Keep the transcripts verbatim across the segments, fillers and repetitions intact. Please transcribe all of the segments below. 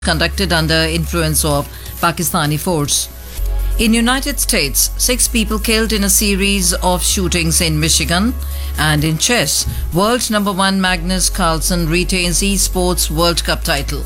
conducted under influence of Pakistani force. In United States, six people killed in a series of shootings in Michigan. And in chess, world number one Magnus Carlsen retains esports World Cup title.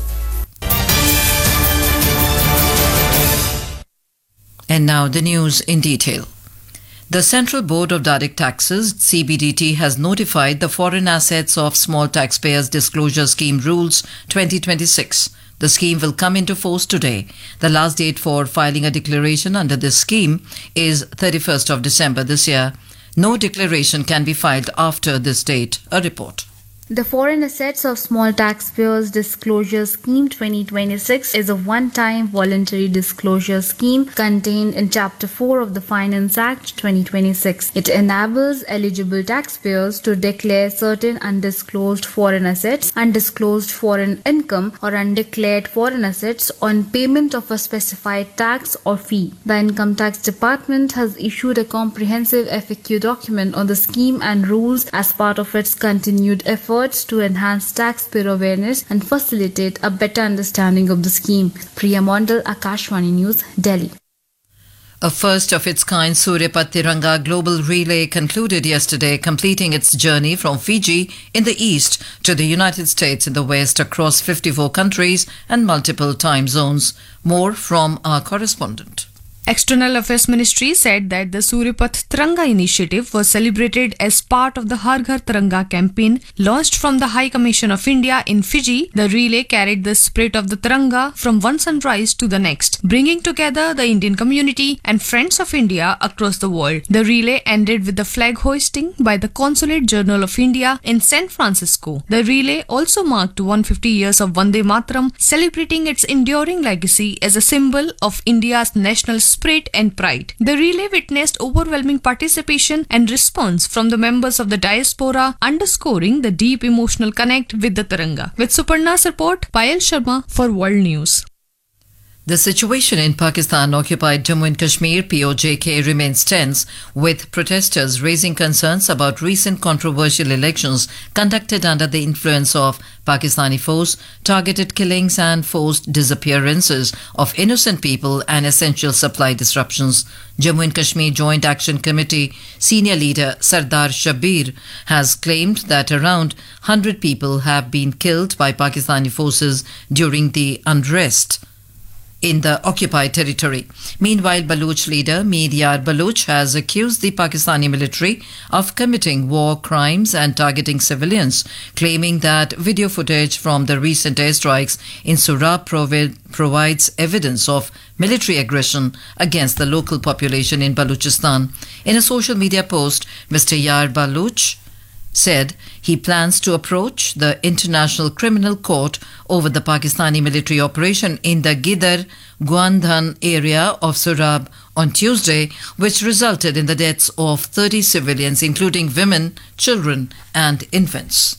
And now the news in detail. The Central Board of Direct Taxes, C B D T, has notified the Foreign Assets of Small Taxpayers Disclosure Scheme Rules twenty twenty-six. The scheme will come into force today. The last date for filing a declaration under this scheme is thirty-first of December this year. No declaration can be filed after this date. A report. The Foreign Assets of Small Taxpayers Disclosure Scheme twenty twenty-six is a one-time voluntary disclosure scheme contained in Chapter four of the Finance Act twenty twenty-six. It enables eligible taxpayers to declare certain undisclosed foreign assets, undisclosed foreign income, or undeclared foreign assets on payment of a specified tax or fee. The Income Tax Department has issued a comprehensive F A Q document on the scheme and rules as part of its continued efforts to enhance taxpayer awareness and facilitate a better understanding of the scheme. Priya Mondal, Akashvani News, Delhi. A first of its kind Suryapat Tiranga Global Relay concluded yesterday, completing its journey from Fiji in the east to the United States in the west across fifty-four countries and multiple time zones. More from our correspondent. External Affairs Ministry said that the Suryapat Tiranga initiative was celebrated as part of the Har Ghar Tiranga campaign launched from the High Commission of India in Fiji. The relay carried the spirit of the Tiranga from one sunrise to the next, bringing together the Indian community and friends of India across the world. The relay ended with the flag hoisting by the Consulate General of India in San Francisco. The relay also marked one hundred fifty years of Vande Mataram, celebrating its enduring legacy as a symbol of India's national spirit and pride. The relay witnessed overwhelming participation and response from the members of the diaspora, underscoring the deep emotional connect with the Tiranga. With Suparna's report, Payal Sharma for World News. The situation in Pakistan-occupied Jammu and Kashmir P O J K remains tense, with protesters raising concerns about recent controversial elections conducted under the influence of Pakistani force, targeted killings and forced disappearances of innocent people and essential supply disruptions. Jammu and Kashmir Joint Action Committee senior leader Sardar Shabir has claimed that around one hundred people have been killed by Pakistani forces during the unrest in the occupied territory. Meanwhile, Baloch leader Mir Yar Baloch has accused the Pakistani military of committing war crimes and targeting civilians, claiming that video footage from the recent airstrikes in Surab provi- provides evidence of military aggression against the local population in Balochistan. In a social media post, Mister Yar Baloch said he plans to approach the International Criminal Court over the Pakistani military operation in the Gidar Guandhan area of Surab on Tuesday, which resulted in the deaths of thirty civilians, including women, children and infants.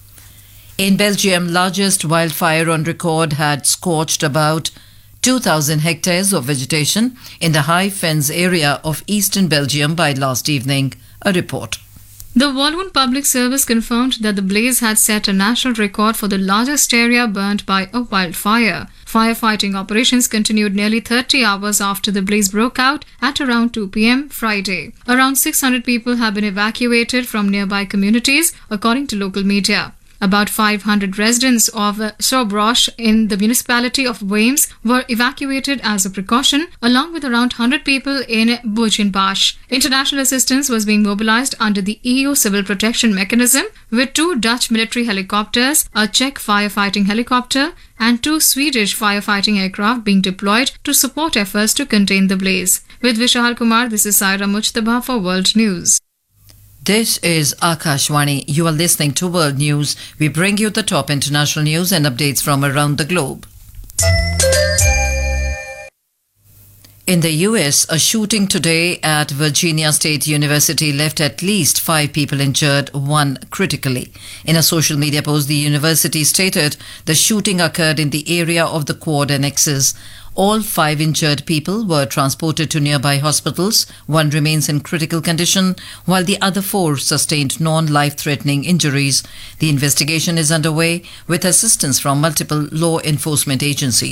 In Belgium, largest wildfire on record had scorched about two thousand hectares of vegetation in the High Fens area of eastern Belgium by last evening. A report. The Walloon Public Service confirmed that the blaze had set a national record for the largest area burned by a wildfire. Firefighting operations continued nearly thirty hours after the blaze broke out at around two p.m. Friday. Around six hundred people have been evacuated from nearby communities, according to local media. About five hundred residents of Sobrosh in the municipality of Weems were evacuated as a precaution, along with around one hundred people in Buchenbach. International assistance was being mobilized under the E U Civil Protection Mechanism, with two Dutch military helicopters, a Czech firefighting helicopter, and two Swedish firefighting aircraft being deployed to support efforts to contain the blaze. With Vishal Kumar, this is Saira Mujtaba for World News. This is Akashvani. You are listening to World News. We bring you the top international news and updates from around the globe. In the U S, a shooting today at Virginia State University left at least five people injured, one critically. In a social media post, the university stated the shooting occurred in the area of the quad annexes. All five injured people were transported to nearby hospitals. One remains in critical condition, while the other four sustained non-life-threatening injuries. The investigation is underway with assistance from multiple law enforcement agencies.